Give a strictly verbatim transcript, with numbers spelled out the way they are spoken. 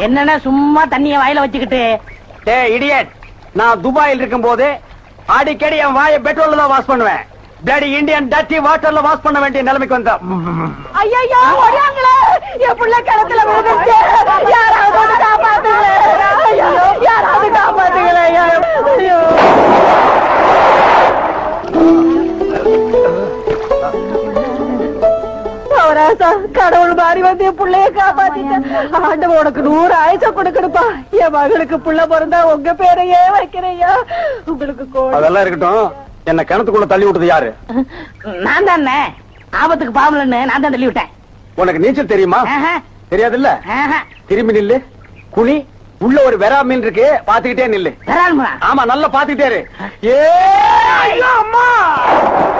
என்னன்னா சும்மா தண்ணிய வாயில வச்சுக்கிட்டு. டேய் இடியட், நான் துபாயில் இருக்கும் போது அடிக்கடி என் வாயை பெட்ரோல்ல தான் வாஷ் பண்ணுவேன். பிளடி இந்தியன் டர்ட்டி வாட்டர்ல வாஷ் பண்ண வேண்டிய நிலைமைக்கு வந்தா. ஐயோ ஓடியாங்களே, என் புள்ள கிணத்துல விழுந்துச்சு. யாராவது வந்து காப்பாத்துங்களே, யாராவது காப்பாத்துங்களே. ஐயோ அவராசா, கடவுள் மாறி வந்து என் புள்ளைய காப்பாத்திட்டேன். ஆண்டவன் உனக்கு நூறு ஆயுச கொடுக்கணுப்பா. என் மகளுக்கு புள்ள பிறந்தா உங்க பேரையே வைக்கிறையா. உங்களுக்கு அதெல்லாம் இருக்கட்டும், என்ன கிணத்துக்குள்ள தள்ளி விட்டது யாரு? நான் தானே. ஆபத்துக்கு பாவலன்னு நான் தான் தள்ளி விட்டேன். உனக்கு நீச்சல் தெரியுமா? தெரியாது இல்ல. திரும்பி நில்லு, குனி. உள்ள ஒரு வெரா மீன் இருக்கு, பாத்துக்கிட்டே நில்லு. வெறால்? ஆமா, நல்லா பாத்துக்கிட்டே இரு. ஏ அம்மா.